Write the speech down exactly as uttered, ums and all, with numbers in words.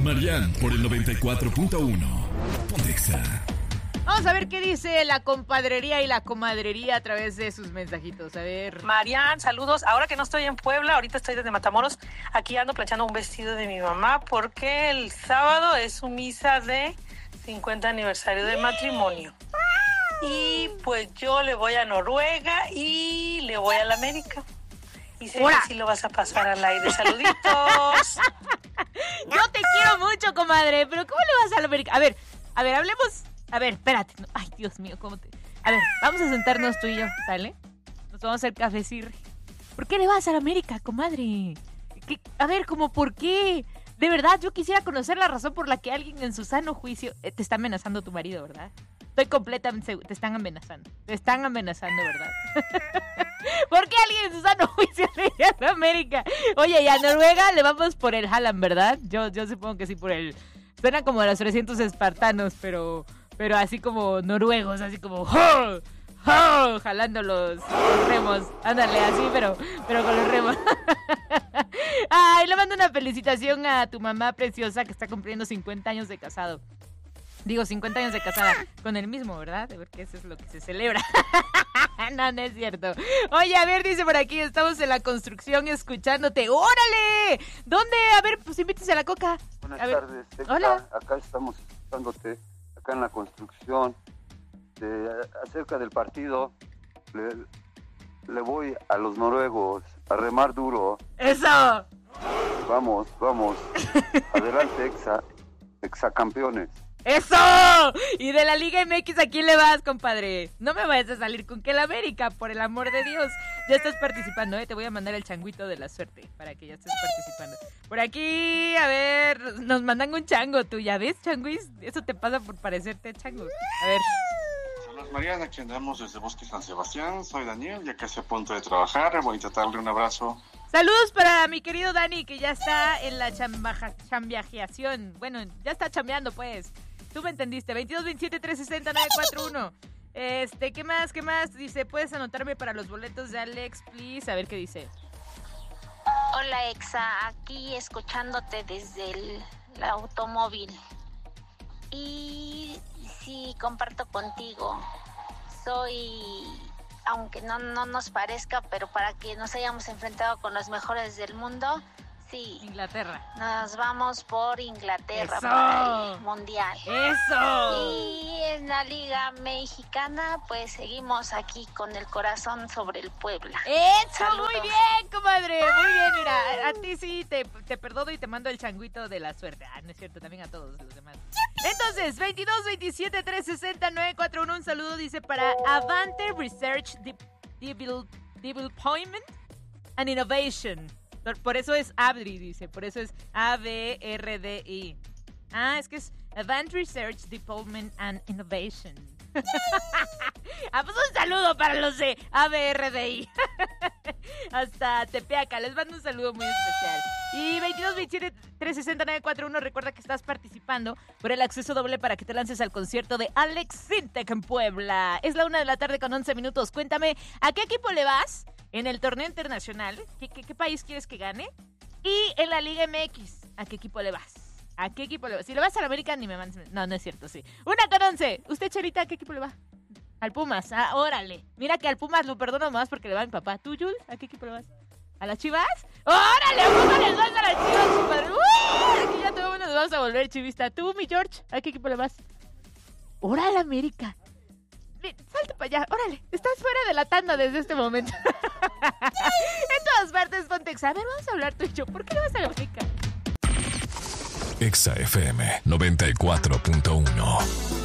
Marian por el noventa y cuatro punto uno. Pontexa. Vamos a ver qué dice la compadrería y la comadrería a través de sus mensajitos. A ver. Marian, saludos. Ahora que no estoy en Puebla, ahorita estoy desde Matamoros. Aquí ando planchando un vestido de mi mamá porque el sábado es su misa de cincuenta aniversario de matrimonio. Y pues yo le voy a Noruega y le voy a la América. Y sé ¡Hola! que sí lo vas a pasar al aire. Saluditos. Yo te quiero mucho, comadre, pero ¿cómo le vas a la América? A ver, a ver, hablemos. A ver, espérate. No, ay, Dios mío, ¿cómo te...? A ver, vamos a sentarnos tú y yo, ¿sale? Nos vamos a hacer cafecirre. ¿Por qué le vas a la América, comadre? ¿Qué? A ver, ¿cómo por qué? De verdad, yo quisiera conocer la razón por la que alguien en su sano juicio... Eh, te está amenazando tu marido, ¿verdad? Estoy completamente segura. Te están amenazando. Te están amenazando, ¿verdad? ¿Por qué alguien en su sano juicio le iría a la América? Oye, y a Noruega le vamos por el Haaland, ¿verdad? Yo, yo supongo que sí por el... Suena como a los trescientos espartanos, pero... Pero así como noruegos, así como... ¡Oh! ¡Oh! Jalando los, los remos. Ándale, así, pero, pero con los remos. Ay, le mando una felicitación a tu mamá preciosa que está cumpliendo cincuenta años de casado. Digo, cincuenta años de casada con el mismo, ¿verdad? Porque eso es lo que se celebra. No, no es cierto. Oye, a ver, dice por aquí, estamos en la construcción escuchándote. ¡Órale! ¿Dónde? A ver, pues invítese a la coca. Buenas a ver. tardes, Texa. Hola. Acá estamos escuchándote, acá en la construcción. De, acerca del partido, le, le voy a los noruegos a remar duro. ¡Eso! Vamos, vamos. Adelante, Exa, Exa campeones. ¡Eso! Y de la Liga M X, ¿a quién le vas, compadre? No me vayas a salir con que el América, por el amor de Dios. Ya estás participando, ¿eh? Te voy a mandar el changuito de la suerte para que ya estés participando. Por aquí, a ver, nos mandan un chango, ¿tú ya ves, changuis? Eso te pasa por parecerte chango. A ver. Saludos, Mariana, aquí andamos desde Bosque San Sebastián. Soy Daniel, ya casi a punto de trabajar. Voy a tratarle un abrazo. Saludos para mi querido Dani, que ya está en la chambaja, chambiajeación. Bueno, ya está chambeando, pues. Tú me entendiste. veintidós veintisiete trescientos sesenta nueve cuatro uno. Este, ¿qué más? ¿Qué más? Dice, ¿puedes anotarme para los boletos de Alex, please? A ver qué dice. Hola, Exa. Aquí escuchándote desde el, el automóvil. Y sí, comparto contigo. Soy... Aunque no, no nos parezca, pero para que nos hayamos enfrentado con los mejores del mundo, sí. Inglaterra. Nos vamos por Inglaterra ¡Eso! para el Mundial. ¡Eso! Y en la Liga Mexicana, pues seguimos aquí con el corazón sobre el Puebla. ¡Eso! Saludos. Muy bien, comadre. Muy bien, mira. A ti sí te, te perdono y te mando el changuito de la suerte. Ah, no es cierto, también a todos los demás. Entonces, veintidós veintisiete trescientos sesenta nueve cuatro uno. Un saludo, dice, para Avante Research Development and Innovation. Por eso es ABRI, dice. Por eso es A B R D I. Ah, es que es Advanced Research Development and Innovation. Ah, pues un saludo para los de A B R D I. Hasta Tepeaca, les mando un saludo muy especial. Y veintidós veintisiete trescientos sesenta nueve cuatro uno, recuerda que estás participando por el acceso doble para que te lances al concierto de Alex Sintek en Puebla. Es la una de la tarde con once minutos. Cuéntame, ¿a qué equipo le vas en el torneo internacional? ¿Qué, qué, qué país quieres que gane? Y en la Liga M X, ¿a qué equipo le vas? ¿A qué equipo le vas? Si le vas a la América, ni me mandes... No, no es cierto, sí. Una con once. ¿Usted, Charita, a qué equipo le va? Al Pumas. Ah, órale. Mira que al Pumas lo perdono más porque le va a mi papá. ¿Tú, Jules? ¿A qué equipo le vas? ¿A las Chivas? ¡Órale! ¿A poco les vas a las Chivas, compadre? ¡Uh! Aquí ya todo el mundo nos vamos a volver chivista. ¿Tú, mi George? ¿A qué equipo le vas? ¡Órale, América! Salta para allá, órale, estás fuera de la tanda desde este momento. En todas partes, Pontexa. A ver, vamos a hablar tú y yo. ¿Por qué le vas a la América? Exa F M noventa y cuatro punto uno.